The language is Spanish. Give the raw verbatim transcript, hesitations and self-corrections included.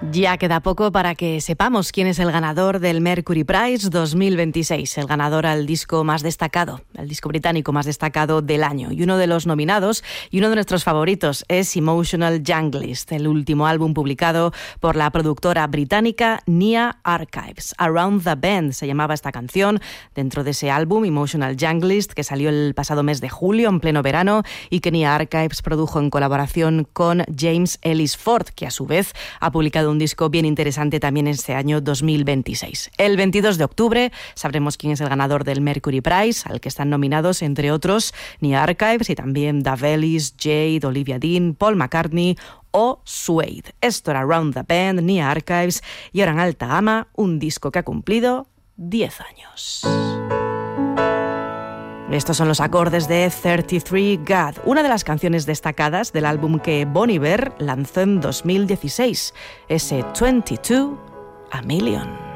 Ya queda poco para que sepamos quién es el ganador del Mercury Prize dos mil veintiséis, el ganador al disco más destacado, el disco británico más destacado del año. Y uno de los nominados y uno de nuestros favoritos es Emotional Junglist, el último álbum publicado por la productora británica Nia Archives. Around the Bend se llamaba esta canción, dentro de ese álbum Emotional Junglist, que salió el pasado mes de julio, en pleno verano, y que Nia Archives produjo en colaboración con James Ellis Ford, que a su vez ha publicado un disco bien interesante también este año dos mil veintiséis. El veintidós de octubre sabremos quién es el ganador del Mercury Prize, al que están nominados, entre otros, Nia Archives y también Dave Ellis, Jade, Olivia Dean, Paul McCartney o Suede. Esto era Around the Bend, Nia Archives, y ahora en alta gama, un disco que ha cumplido diez años. Estos son los acordes de treinta y tres God, una de las canciones destacadas del álbum que Bon Iver lanzó en dos mil dieciséis, ese veintidós A Million.